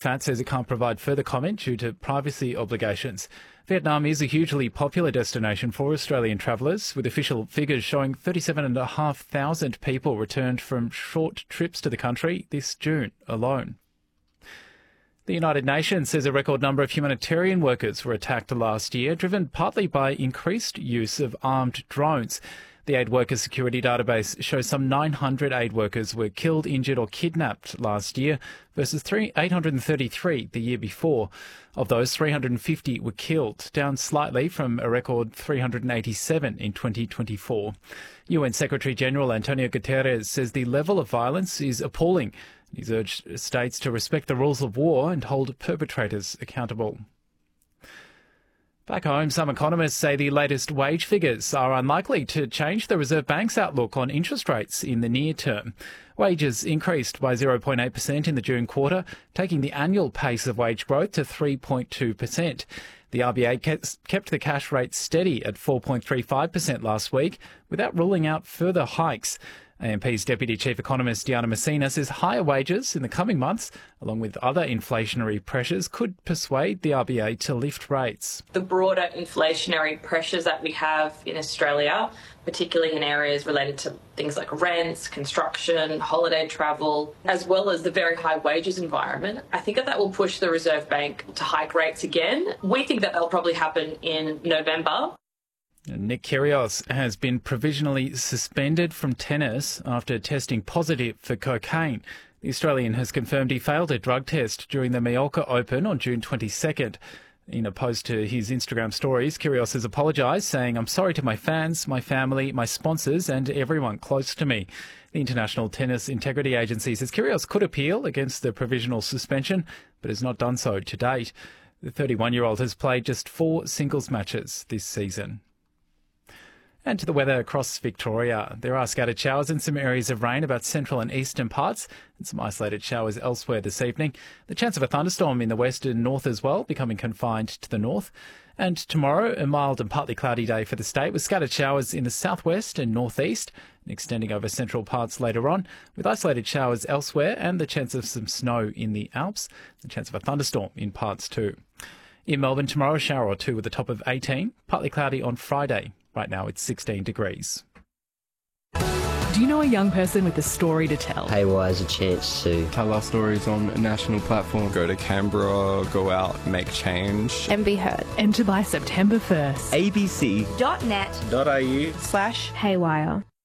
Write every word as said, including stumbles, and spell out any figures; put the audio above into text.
F A T says it can't provide further comment due to privacy obligations. Vietnam is a hugely popular destination for Australian travellers, with official figures showing thirty-seven thousand five hundred people returned from short trips to the country this June alone. The United Nations says a record number of humanitarian workers were attacked last year, driven partly by increased use of armed drones. The Aid Worker Security Database shows some nine hundred aid workers were killed, injured or kidnapped last year versus eight hundred thirty-three the year before. Of those, three hundred fifty were killed, down slightly from a record three hundred eighty-seven in twenty twenty-four. U N Secretary-General Antonio Guterres says the level of violence is appalling. He's urged states to respect the rules of war and hold perpetrators accountable. Back home, some economists say the latest wage figures are unlikely to change the Reserve Bank's outlook on interest rates in the near term. Wages increased by zero point eight percent in the June quarter, taking the annual pace of wage growth to three point two percent. The R B A kept the cash rate steady at four point three five percent last week, without ruling out further hikes. A M P's Deputy Chief Economist Diana Messina says higher wages in the coming months, along with other inflationary pressures, could persuade the R B A to lift rates. The broader inflationary pressures that we have in Australia, particularly in areas related to things like rents, construction, holiday travel, as well as the very high wages environment, I think that that will push the Reserve Bank to hike rates again. We think that that'll probably happen in November. Nick Kyrgios has been provisionally suspended from tennis after testing positive for cocaine. The Australian has confirmed he failed a drug test during the Mallorca Open on June twenty-second. In a post to his Instagram stories, Kyrgios has apologised, saying, "I'm sorry to my fans, my family, my sponsors and everyone close to me." The International Tennis Integrity Agency says Kyrgios could appeal against the provisional suspension, but has not done so to date. The thirty-one-year-old has played just four singles matches this season. And to the weather across Victoria. There are scattered showers and some areas of rain about central and eastern parts, and some isolated showers elsewhere this evening. The chance of a thunderstorm in the west and north as well, becoming confined to the north. And tomorrow, a mild and partly cloudy day for the state, with scattered showers in the southwest and northeast, and extending over central parts later on, with isolated showers elsewhere and the chance of some snow in the Alps. The chance of a thunderstorm in parts too. In Melbourne tomorrow, a shower or two with a top of eighteen, partly cloudy on Friday. Right now it's sixteen degrees. Do you know a young person with a story to tell? Haywire is a chance to tell our stories on a national platform. Go to Canberra, go out, make change. And be heard. Enter by September first. abc dot net dot au slash haywire.